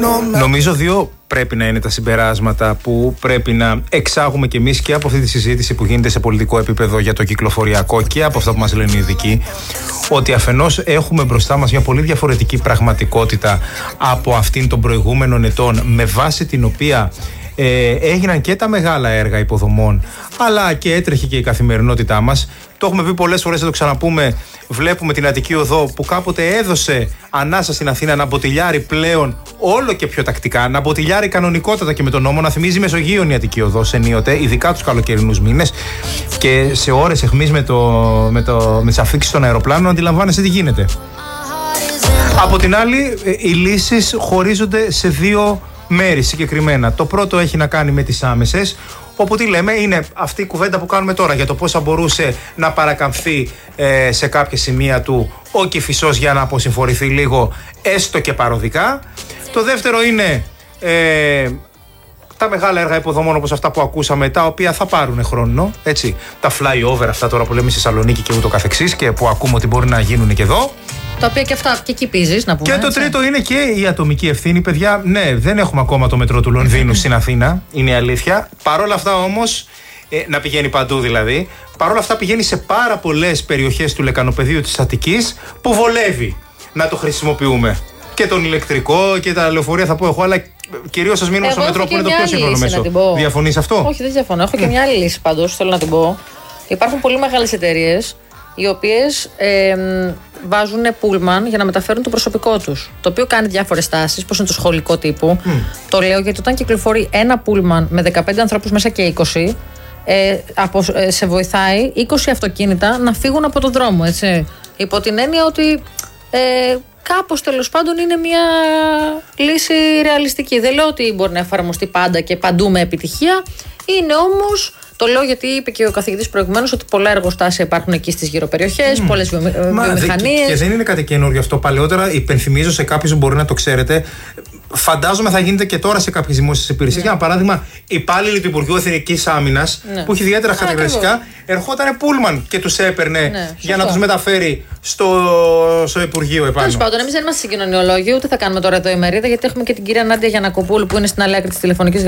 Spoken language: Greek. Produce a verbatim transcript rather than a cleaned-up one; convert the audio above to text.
Νομίζω δύο πρέπει να είναι τα συμπεράσματα που πρέπει να εξάγουμε κι εμείς και από αυτή τη συζήτηση που γίνεται σε πολιτικό επίπεδο για το κυκλοφοριακό και από αυτά που μας λένε οι ειδικοί, ότι αφενός έχουμε μπροστά μας μια πολύ διαφορετική πραγματικότητα από αυτήν των προηγούμενων ετών, με βάση την οποία ε, έγιναν και τα μεγάλα έργα υποδομών, αλλά και έτρεχε και η καθημερινότητά μας. Το έχουμε πει πολλές φορές, θα το ξαναπούμε. Βλέπουμε την Αττική Οδό που κάποτε έδωσε ανάσα στην Αθήνα να μποτιλιάρει πλέον όλο και πιο τακτικά, να μποτιλιάρει κανονικότατα και με τον νόμο, να θυμίζει Μεσογείον η Αττική Οδός ενίοτε, ειδικά τους καλοκαιρινούς μήνες, και σε ώρες αιχμής με, το, με, το, με τις αφήξεις των αεροπλάνων αντιλαμβάνεσαι τι γίνεται. Από την άλλη, οι λύσεις χωρίζονται σε δύο μέρη συγκεκριμένα. Το πρώτο έχει να κάνει με τις άμεσες, όπου τι λέμε, είναι αυτή η κουβέντα που κάνουμε τώρα για το πώς θα μπορούσε να παρακαμφθεί ε, σε κάποια σημεία του ο Κηφισός για να αποσυμφορηθεί λίγο, έστω και παροδικά. Το δεύτερο είναι ε, τα μεγάλα έργα υποδομών όπως αυτά που ακούσαμε, τα οποία θα πάρουν χρόνο, έτσι, τα flyover αυτά τώρα που λέμε στη Θεσσαλονίκη και ούτω καθεξής, και που ακούμε ότι μπορεί να γίνουν και εδώ. Τα οποία και αυτά και εκεί πίζεις, να πούμε. Και το έτσι. τρίτο είναι και η ατομική ευθύνη, παιδιά. Ναι, δεν έχουμε ακόμα το μετρό του Λονδίνου στην Αθήνα, είναι η αλήθεια. Παρ' όλα αυτά όμως, ε, να πηγαίνει παντού δηλαδή, παρ' όλα αυτά πηγαίνει σε πάρα πολλές περιοχές του λεκανοπεδίου της Αττικής που βολεύει να το χρησιμοποιούμε. Και τον ηλεκτρικό και τα λεωφορεία θα πω εγώ, αλλά κυρίως σας μείνουμε στο μετρό που είναι το πιο σύγχρονο μέσο. Διαφωνείς αυτό? Όχι, δεν διαφωνώ. Έχω και μια άλλη λύση πάντως, θέλω να την πω. Υπάρχουν πολύ μεγάλες εταιρείες οι οποίες ε, βάζουν πούλμαν για να μεταφέρουν το προσωπικό τους. Το οποίο κάνει διάφορες τάσεις, πώς είναι το σχολικό τύπου. Mm. Το λέω γιατί όταν κυκλοφορεί ένα πούλμαν με δεκαπέντε ανθρώπους μέσα και είκοσι, ε, από, ε, σε βοηθάει είκοσι αυτοκίνητα να φύγουν από τον δρόμο. Έτσι. Υπό την έννοια ότι ε, κάπως τέλος πάντων είναι μια λύση ρεαλιστική. Δεν λέω ότι μπορεί να εφαρμοστεί πάντα και παντού με επιτυχία. Είναι όμως. Το λέω γιατί είπε και ο καθηγητής προηγουμένως ότι πολλά εργοστάσια υπάρχουν εκεί στις γύρω περιοχές, mm. πολλές βιομη... βιομηχανίες. Και δεν είναι κάτι καινούργιο αυτό. Παλαιότερα, υπενθυμίζω σε κάποιους που μπορεί να το ξέρετε, φαντάζομαι θα γίνεται και τώρα σε κάποιες δημόσιες υπηρεσίες. Yeah. Για παράδειγμα, υπάλληλοι του Υπουργείου Εθνικής Άμυνας, yeah. που έχει ιδιαίτερα χαρακτηριστικά, ερχόταν πούλμαν και τους έπαιρνε yeah, για να τους μεταφέρει στο, στο Υπουργείο επάνω. Τέλος πάντων, εμείς δεν είμαστε συγκοινωνιολόγοι, ούτε θα κάνουμε τώρα εδώ ημερίδα, γιατί έχουμε και την κυρία Νάντια Γιαννακοπούλου που είναι στην άλλη άκρη της τηλεφωνικής